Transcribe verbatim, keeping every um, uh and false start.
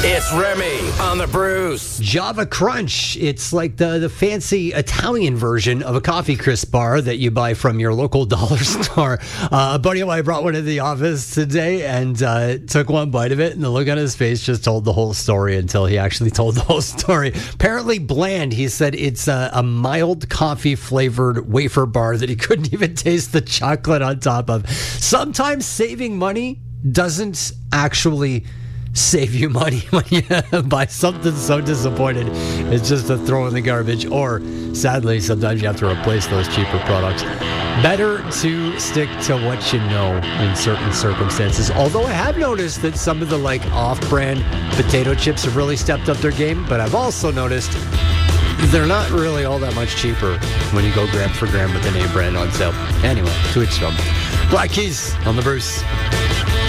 It's Remy on the Bruce. Java Crunch. It's like the, the fancy Italian version of a coffee crisp bar that you buy from your local dollar store. Uh, a buddy of mine brought one to the office today and uh, took one bite of it, and the look on his face just told the whole story until he actually told the whole story. Apparently bland. He said it's a, a mild coffee flavored wafer bar that he couldn't even taste the chocolate on top of. Sometimes saving money doesn't actually save you money when you buy something so disappointed. It's just a throw in the garbage, or sadly sometimes you have to replace those cheaper products. Better to stick to what you know in certain circumstances. Although I have noticed that some of the like off-brand potato chips have really stepped up their game, but I've also noticed they're not really all that much cheaper when you go gram for gram with the name brand on sale. Anyway, to each own. Black Keys on the Bruce.